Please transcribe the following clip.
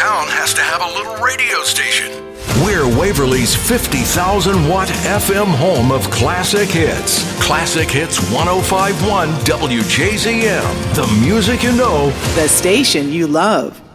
town has to have a little radio station. We're Waverly's 50,000-watt FM home of classic hits. Classic Hits 105.1 WJZM. The music you know. The station you love.